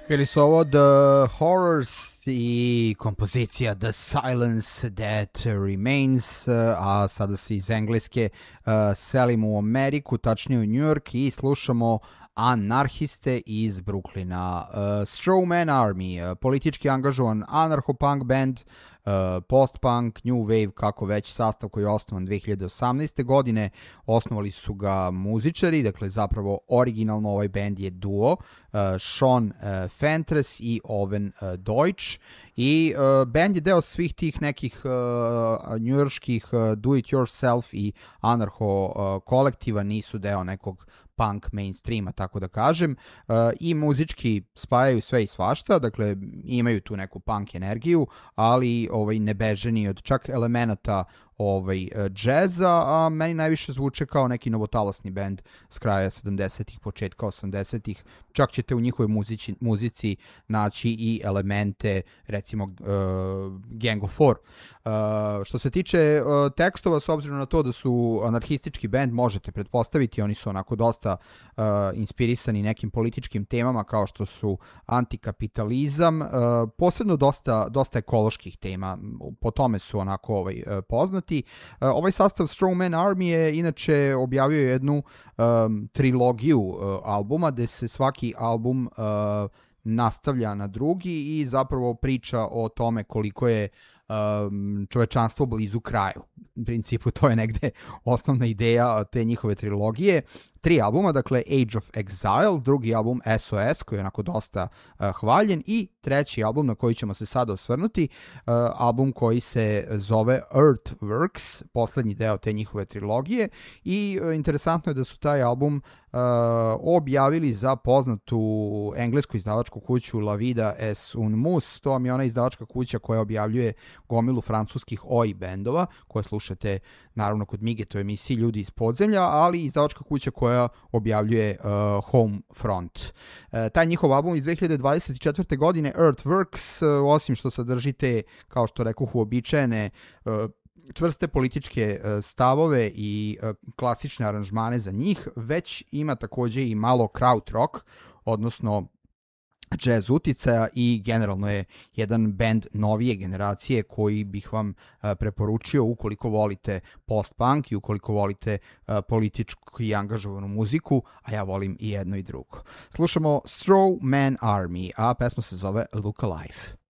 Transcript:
Bili su ovo The Horrors i kompozicija The Silence That Remains, a sada se iz Engleske selimo u Ameriku, tačnije u New York i slušamo Anarhiste iz Brooklyna. Strawman Army, politički angažovan anarcho-punk band, post-punk, new wave, kako već, sastav koji je osnovan 2018. godine. Osnovali su ga muzičari, dakle zapravo originalno ovaj band je duo, Sean Fentres i Owen Deutsch, i band je deo svih tih nekih njujorških do-it-yourself i anarcho kolektiva, nisu deo nekog punk mainstreama, tako da kažem, i muzički spajaju sve i svašta, dakle imaju tu neku punk energiju, ali ne beže ni od čak elemenata džeza, a meni najviše zvuče kao neki novotalasni band s kraja 70-ih, početka 80-ih. Čak ćete u njihovoj muzici naći i elemente, recimo, Gang of Four. Što se tiče tekstova, s obzirom na to da su anarhistički band, možete pretpostaviti, oni su onako dosta inspirisani nekim političkim temama kao što su antikapitalizam, posebno dosta ekoloških tema, po tome su onako poznati. Ovaj sastav Strawman Army je inače objavio jednu trilogiju albuma, gde se svaki album nastavlja na drugi i zapravo priča o tome koliko je čovečanstvo blizu kraju. U principu to je negde osnovna ideja te njihove trilogije. 3 albuma, dakle Age of Exile, drugi album SOS koji je onako dosta hvaljen i treći album na koji ćemo se sada osvrnuti, album koji se zove Earthworks, poslednji deo te njihove trilogije, i interesantno je da su taj album objavili za poznatu englesku izdavačku kuću La Vida es un mus. To vam je ona izdavačka kuća koja objavljuje gomilu francuskih oi bendova koje slušate naravno kod Migeta u emisiji Ljudi iz podzemlja, ali izdavačka kuća koja objavljuje Homefront. Taj njihov album iz 2024. godine Earthworks, osim što sadržite, kao što rekoh, uobičajene čvrste političke stavove i klasične aranžmane za njih, već ima takođe i malo krautrock, odnosno jazz uticaja, i generalno je jedan band novije generacije koji bih vam preporučio ukoliko volite post-punk i ukoliko volite politički angažovanu muziku, a ja volim i jedno i drugo. Slušamo Strawman Army, a pesma se zove Look Alive.